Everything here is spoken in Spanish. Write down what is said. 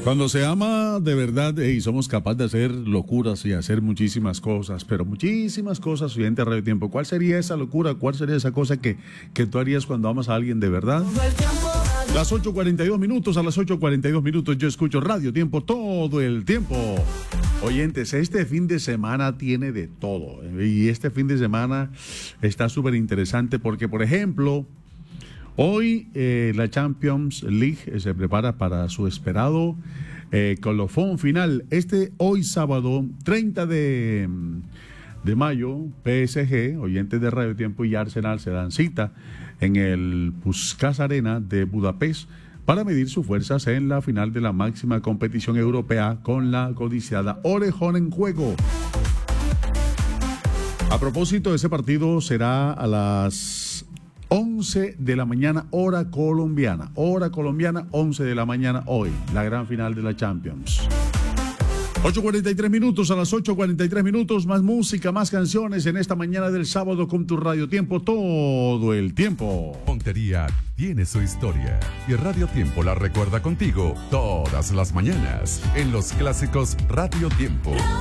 Cuando se ama de verdad y somos capaces de hacer locuras y hacer muchísimas cosas, pero muchísimas cosas, oyente Radio Tiempo, ¿cuál sería esa locura? ¿Cuál sería esa cosa que tú harías cuando amas a alguien de verdad? Las 8:42 minutos, a las 8:42 minutos yo escucho Radio Tiempo todo el tiempo. Oyentes, este fin de semana tiene de todo. Y este fin de semana está súper interesante porque, por ejemplo, hoy la Champions League se prepara para su esperado colofón final. Hoy sábado 30 de mayo, PSG, oyentes de Radio Tiempo y Arsenal se dan cita en el Puskás Arena de Budapest para medir sus fuerzas en la final de la máxima competición europea con la codiciada Orejón en juego. A propósito, ese partido será a las 11 de la mañana, hora colombiana. Hora colombiana, 11 de la mañana hoy, la gran final de la Champions. 8:43 minutos, a las 8:43 minutos, más música, más canciones en esta mañana del sábado con tu Radio Tiempo todo el tiempo. Montería tiene su historia y Radio Tiempo la recuerda contigo todas las mañanas en los clásicos Radio Tiempo.